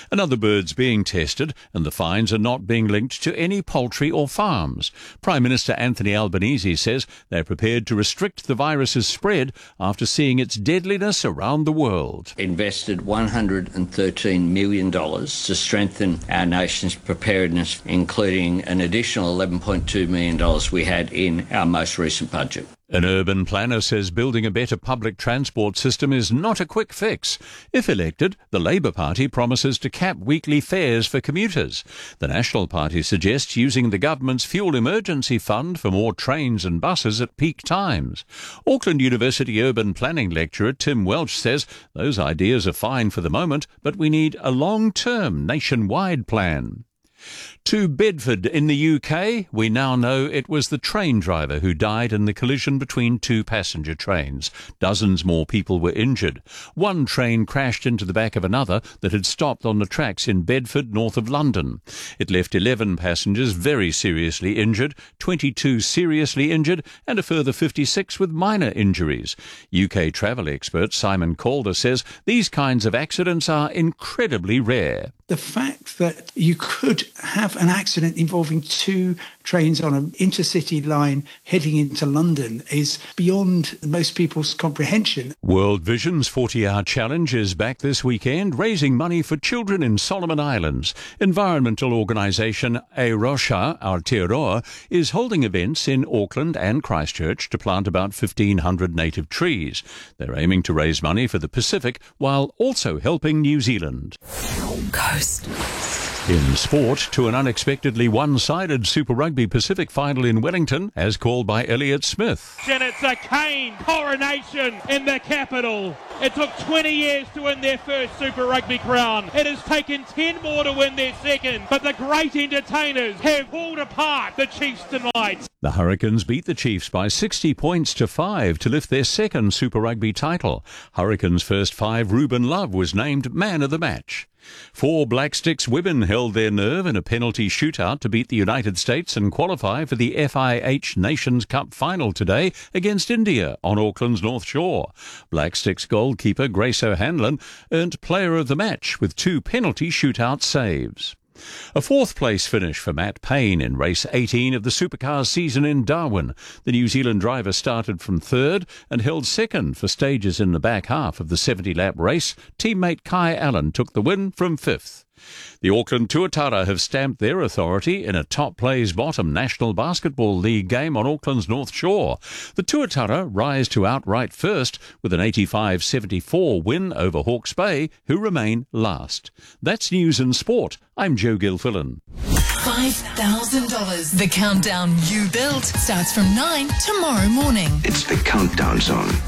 and other birds being tested, and the fines are not being linked to any poultry or farms. Prime Minister Anthony Albanese says they're prepared to restrict the virus's spread after seeing its deadliness around the world. Invested $113 million to strengthen our nation's preparedness, including an additional $11.2 million we had in our most recent budget. An urban planner says building a better public transport system is not a quick fix. If elected, the Labour Party promises to cap weekly fares for commuters. The National Party suggests using the government's fuel emergency fund for more trains and buses at peak times. Auckland University urban planning lecturer Tim Welch says those ideas are fine for the moment, but we need a long-term nationwide plan. To Bedford in the UK, we now know it was the train driver who died in the collision between two passenger trains. Dozens more people were injured. One train crashed into the back of another that had stopped on the tracks in Bedford, north of London. It left 11 passengers very seriously injured, 22 seriously injured, and a further 56 with minor injuries. UK travel expert Simon Calder says these kinds of accidents are incredibly rare. The fact that you could have an accident involving two trains on an intercity line heading into London is beyond most people's comprehension. World Vision's 40-hour challenge is back this weekend, raising money for children in Solomon Islands. Environmental organisation Aotearoa Aotearoa is holding events in Auckland and Christchurch to plant about 1,500 native trees. They're aiming to raise money for the Pacific while also helping New Zealand. Coast. In sport, to an unexpectedly one-sided Super Rugby Pacific final in Wellington, as called by Elliott Smith. And it's a Cane coronation in the capital. It took 20 years to win their first Super Rugby crown. It has taken 10 more to win their second, but the great entertainers have pulled apart the Chiefs tonight. The Hurricanes beat the Chiefs by 60 points to 5 to lift their second Super Rugby title. Hurricanes' first five, Ruben Love was named man of the match. 4 Black Sticks women held their nerve in a penalty shootout to beat the United States and qualify for the FIH Nations Cup final today against India on Auckland's North Shore. Black Sticks goalkeeper Grace O'Hanlon earned player of the match with 2 penalty shootout saves. A 4th place finish for Matt Payne in race 18 of the Supercars season in Darwin. The New Zealand driver started from 3rd and held 2nd for stages in the back half of the 70-lap race. Teammate Kai Allen took the win from 5th. The Auckland Tuatara have stamped their authority in a top plays bottom National Basketball League game on Auckland's North Shore. The Tuatara rise to outright first with an 85-74 win over Hawke's Bay, who remain last. That's news and sport. I'm Joe Gilfillan. $5,000. The countdown you built starts from 9 tomorrow morning. It's the Countdown Zone.